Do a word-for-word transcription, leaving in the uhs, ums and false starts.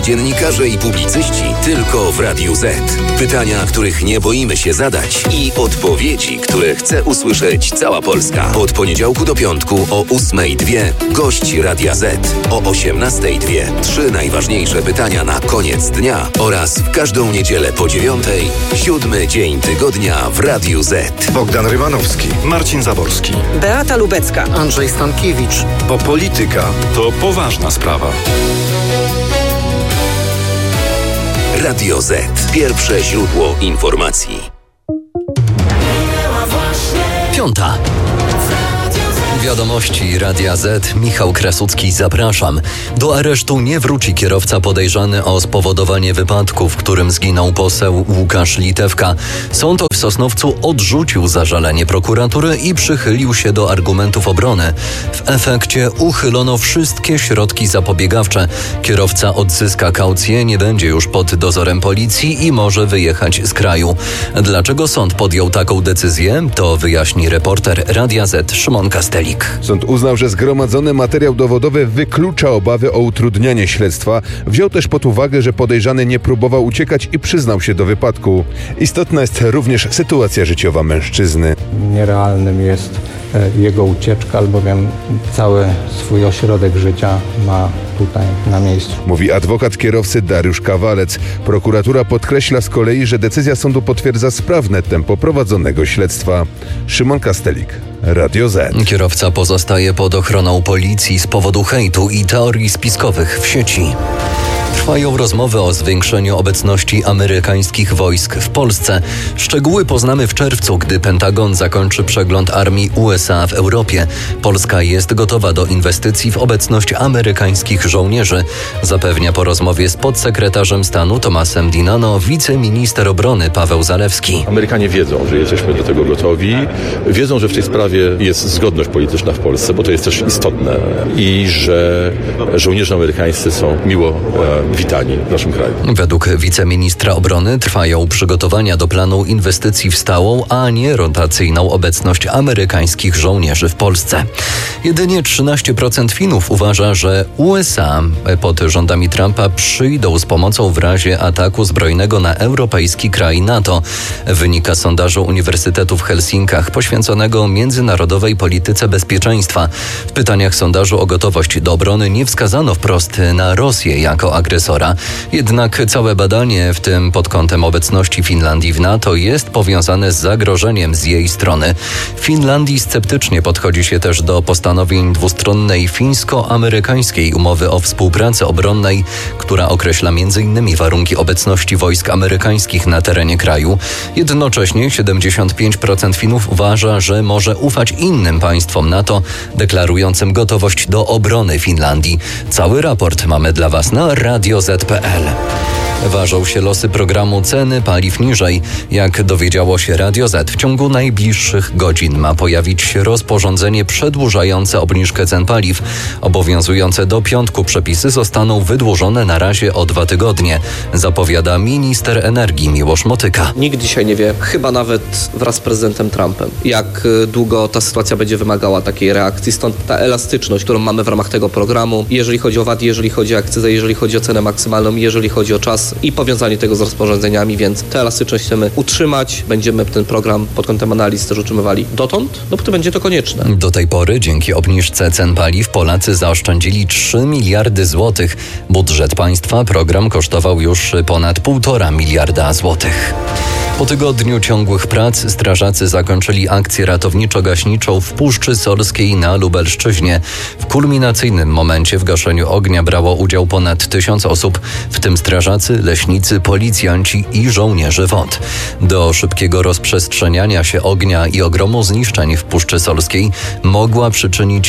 Dziennikarze i publicyści tylko w Radiu Z. Pytania, których nie boimy się zadać i odpowiedzi, które chce usłyszeć cała Polska. Od poniedziałku do piątku o ósmej dwie gość Radia Z. O osiemnastej dwie trzy najważniejsze pytania na koniec dnia oraz w każdą niedzielę po dziewiątej siódmy dzień tygodnia w Radiu Z. Bogdan Rymanowski, Marcin Zaborski, Beata Lubecka, Andrzej Stankiewicz. Bo polityka to poważna sprawa. Radio Z. Pierwsze źródło informacji. Piąta. Wiadomości Radia Z. Michał Krasucki, zapraszam. Do aresztu nie wróci kierowca podejrzany o spowodowanie wypadku, w którym zginął poseł Łukasz Litewka. Sąd w Sosnowcu odrzucił zażalenie prokuratury i przychylił się do argumentów obrony. W efekcie uchylono wszystkie środki zapobiegawcze. Kierowca odzyska kaucję, nie będzie już pod dozorem policji i może wyjechać z kraju. Dlaczego sąd podjął taką decyzję? To wyjaśni reporter Radia Z Szymon Kastelik. Sąd uznał, że zgromadzony materiał dowodowy wyklucza obawy o utrudnianie śledztwa. Wziął też pod uwagę, że podejrzany nie próbował uciekać i przyznał się do wypadku. Istotna jest również sytuacja życiowa mężczyzny. Nierealnym jest jego ucieczka, albowiem cały swój ośrodek życia ma tutaj na miejscu. Mówi adwokat kierowcy Dariusz Kawalec. Prokuratura podkreśla z kolei, że decyzja sądu potwierdza sprawne tempo prowadzonego śledztwa. Szymon Kastelik, Radio Z. Kierowca pozostaje pod ochroną policji z powodu hejtu i teorii spiskowych w sieci. Trwają rozmowy o zwiększeniu obecności amerykańskich wojsk w Polsce. Szczegóły poznamy w czerwcu, gdy Pentagon zakończy przegląd armii U S A w Europie. Polska jest gotowa do inwestycji w obecność amerykańskich żołnierzy, zapewnia po rozmowie z podsekretarzem stanu Tomasem Dinano wiceminister obrony Paweł Zalewski. Amerykanie wiedzą, że jesteśmy do tego gotowi. Wiedzą, że w tej sprawie jest zgodność polityczna w Polsce, bo to jest też istotne i że żołnierze amerykańscy są miło e, witani w naszym kraju. Według wiceministra obrony trwają przygotowania do planu inwestycji w stałą, a nie rotacyjną obecność amerykańskich żołnierzy w Polsce. Jedynie trzynaście procent Finów uważa, że U S A pod rządami Trumpa przyjdą z pomocą w razie ataku zbrojnego na europejski kraj NATO. Wynika z sondażu Uniwersytetu w Helsinkach poświęconego międzynarodowej polityce bezpieczeństwa. W pytaniach sondażu o gotowość do obrony nie wskazano wprost na Rosję jako agresora. Jednak całe badanie, w tym pod kątem obecności Finlandii w NATO, jest powiązane z zagrożeniem z jej strony. W Finlandii sceptycznie podchodzi się też do postanowień dwustronnej fińsko-amerykańskiej umowy o współpracy obronnej, która określa między innymi warunki obecności wojsk amerykańskich na terenie kraju. Jednocześnie siedemdziesiąt pięć procent Finów uważa, że może ufać innym państwom NATO, deklarującym gotowość do obrony Finlandii. Cały raport mamy dla Was na radio zet kropka pe el. Ważą się losy programu Ceny paliw niżej. Jak dowiedziało się Radio Z, w ciągu najbliższych godzin ma pojawić się rozporządzenie przedłużające obniżkę cen paliw. Obowiązujące do piątku przepisy zostaną wydłużone na razie o dwa tygodnie, zapowiada minister energii Miłosz Motyka. Nikt dzisiaj nie wie, chyba nawet wraz z prezydentem Trumpem, jak długo ta sytuacja będzie wymagała takiej reakcji. Stąd ta elastyczność, którą mamy w ramach tego programu, jeżeli chodzi o V A T, jeżeli chodzi o akcyzę, jeżeli chodzi o cenę maksymalną, jeżeli chodzi o czas i powiązanie tego z rozporządzeniami, więc tę elastyczność chcemy utrzymać. Będziemy ten program pod kątem analiz też utrzymywali dotąd, dopóty będzie to konieczne. Do tej pory dzięki obniżce cen paliw Polacy zaoszczędzili trzy miliardy złotych. Budżet państwa program kosztował już ponad półtora miliarda złotych. Po tygodniu ciągłych prac strażacy zakończyli akcję ratowniczo-gaśniczą w Puszczy Solskiej na Lubelszczyźnie. W kulminacyjnym momencie w gaszeniu ognia brało udział ponad tysiąc osób, w tym strażacy, leśnicy, policjanci i żołnierze wod. Do szybkiego rozprzestrzeniania się ognia i ogromu zniszczeń w Puszczy Solskiej mogła przyczynić